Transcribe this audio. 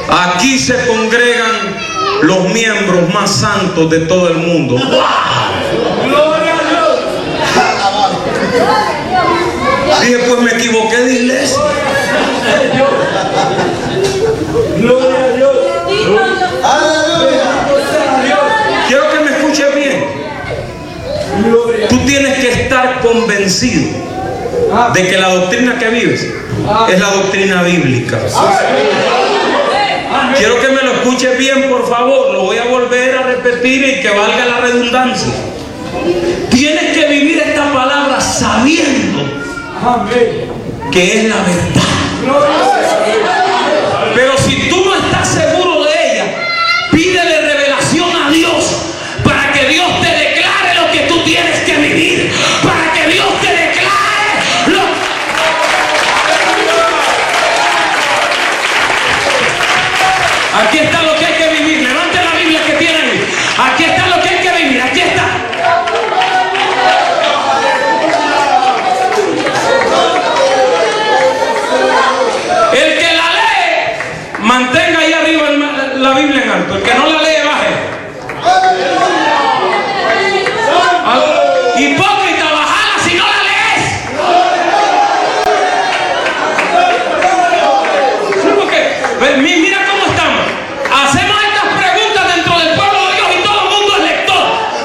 Aquí se congregan los miembros más santos de todo el mundo. ¡Wow! Gloria a Dios. Dije, pues me equivoqué de iglesia. Gloria a Dios. Quiero que me escuches bien. Tú tienes que estar convencido de que la doctrina que vives es la doctrina bíblica. Quiero que me lo escuches bien, por favor. Lo voy a volver a repetir y que valga la redundancia. Tienes que vivir esta palabra sabiendo que es la verdad. Pero si tú no estás seguro de ella, pídele revelación a Dios para que Dios te declare lo que tú tienes que vivir. Para que Dios te declare lo que... Aquí está lo que hay que vivir. Levante la Biblia que tiene ahí. Aquí está lo que hay que vivir. Aquí está. El que la lee, mantenga ahí arriba la Biblia en alto. El que no la